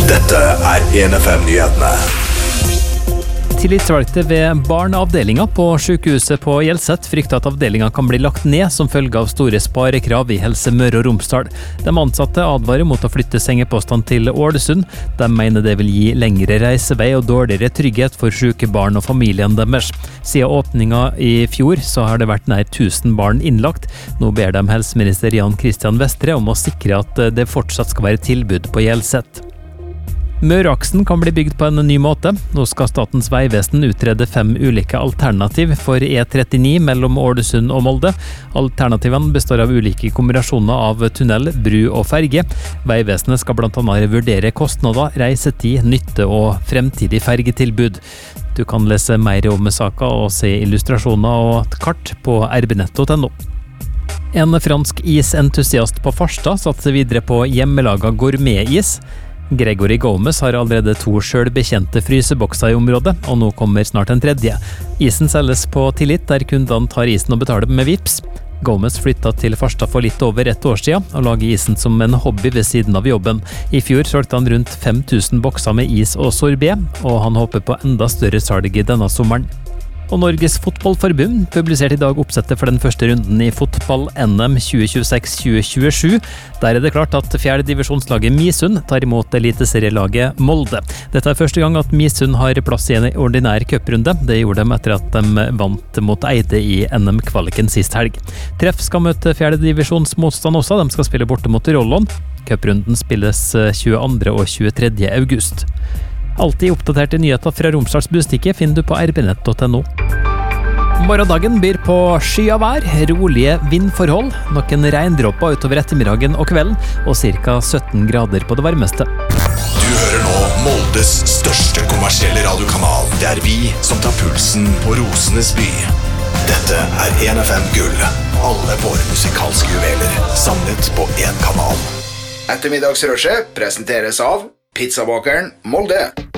Dette 1FM-nyhetene. Tillitsvalgte ved barneavdelinga på sykehuset på Hjelset frykter at avdelinga kan bli lagt ned som følge av store sparekrav i Helse Møre og Romsdal. De ansatte advarer mot å flytte sengepostene til Ålesund. De mener det vil gi lengre reisevei og dårligere trygghet for syke barn og familien deres. Siden åpninga i fjor så har det vært nær 1000 barn innlagt. Nå ber de helseminister Jan Christian Vestre om å sikre at det fortsatt skal være tilbud på Hjelset. Møreaksen kan bli bygd på en ny måte. Nå skal Statens vegvesen utrede 5 ulike alternativ for E39 mellom Ålesund og Molde. Alternativene består av ulike kombinasjoner av tunnel, bru og ferge. Vegvesenet skal blant annet vurdere kostnader, reisetid, nytte og fremtidig fergetilbud. Du kan lese mer om saka og se illustrasjoner og et kart på rbnett.no. En fransk isentusiast på Farstad satser videre på hjemmelaga gourmetis. Gregory Gomez har allerede 2 selvbekjente frysebokser i området, og nå kommer snart en tredje. Isen selges på tillit, der kundene tar isen og betaler med Vipps. Gomez flyttet til Farstad for litt over 1 år siden, og lager isen som en hobby ved siden av jobben. I fjor solgte han rundt 5000 bokser med is og sorbet, og han håper på enda større salg i denne sommeren. Og Norges Fotballforbund publiserte i dag oppsettet for den første runden i fotball-NM 2026-2027. Der er det klart at 4. divisjonslaget Misund tar imot eliteserielaget Molde. Dette er første gang at Misund har plass i en ordinær cuprunde. Det gjorde de etter at de vant mot Eide i NM-kvaliken sist helg. Treff skal møte 4. divisjonsmotstand også. De skal spille borte mot Rollon. Cuprunden spilles 22. og 23. august. Alltid oppdaterte nyheter fra Romsdals Bustikke finner du på rbnett.no. Morgendagen byr på sky av vær, rolige vindforhold, noen regndråper utover ettermiddagen og kvelden, og ca. 17 grader på det varmeste. Du hører nå Moldes største kommersielle radiokanal. Det er vi som tar pulsen på Rosenes by. Dette er 1FM Gull. Alle våre musikalske juveler samlet på en kanal. Ettermiddagsrushet presenteres av Pizzabakeren Molde.